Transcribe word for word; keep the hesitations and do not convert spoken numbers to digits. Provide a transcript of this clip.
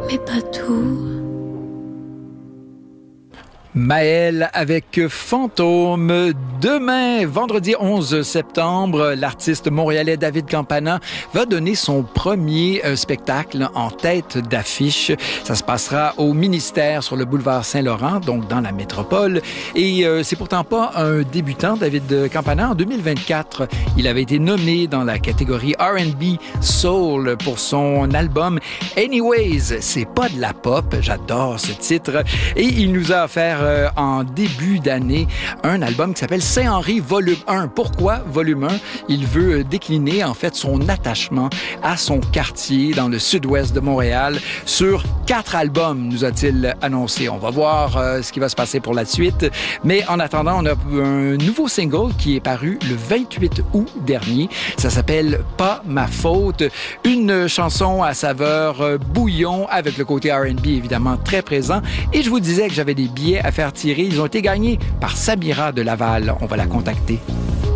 mais pas tout. Maël avec Fantôme. Demain, vendredi onze septembre, l'artiste montréalais David Campana va donner son premier euh, spectacle en tête d'affiche. Ça se passera au Ministère sur le boulevard Saint-Laurent, donc dans la métropole. Et euh, c'est pourtant pas un débutant, David Campana. En deux mille vingt-quatre, il avait été nommé dans la catégorie R and B Soul pour son album Anyways. C'est pas de la pop, j'adore ce titre. Et il nous a offert euh, en début d'année un album qui s'appelle Saint-Henri Volume un. Pourquoi Volume un? Il veut décliner en fait son attachement à son quartier dans le sud-ouest de Montréal sur quatre albums, nous a-t-il annoncé. On va voir euh, ce qui va se passer pour la suite. Mais en attendant, on a un nouveau single qui est paru le vingt-huit août dernier. Ça s'appelle Pas ma faute. Une chanson à saveur euh, bouillon avec le côté R and B évidemment très présent. Et je vous disais que j'avais des billets à faire tirer. Ils ont été gagnés par Samira de Laval. On va la contacter.